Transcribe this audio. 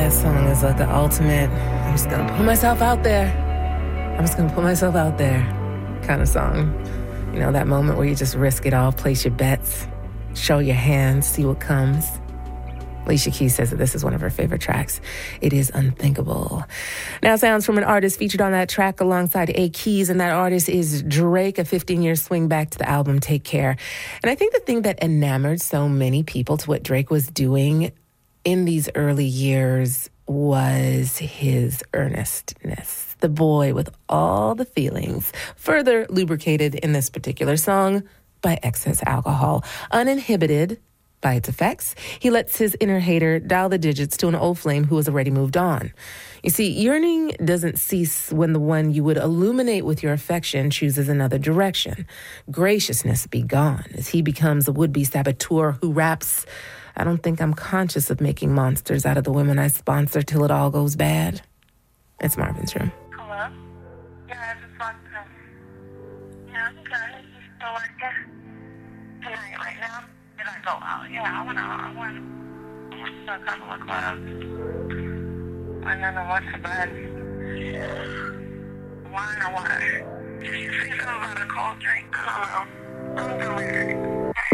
That song is like the ultimate, I'm just gonna put myself out there. I'm just gonna put myself out there kind of song. You know, that moment where you just risk it all, place your bets, show your hand, see what comes. Alicia Keys says that this is one of her favorite tracks. It is unthinkable. Now sounds from an artist featured on that track alongside A. Keys, and that artist is Drake, a 15-year swing back to the album Take Care. And I think the thing that enamored so many people to what Drake was doing in these early years was his earnestness. The boy with all the feelings, further lubricated in this particular song by excess alcohol, uninhibited by its effects. He lets his inner hater dial the digits to an old flame who has already moved on. You see, yearning doesn't cease when the one you would illuminate with your affection chooses another direction. Graciousness be gone as he becomes a would-be saboteur who raps, "I don't think I'm conscious of making monsters out of the women I sponsor till it all goes bad." It's Marvin's Room. Hello? Yeah, I just walked in. Yeah, I'm good. You still working? Tonight, right now? Did I go out? Yeah, I went out. I went to a couple of clubs. And then I went to bed. Wine or what? Did you say something about a cold drink? I don't know. I'm delirious.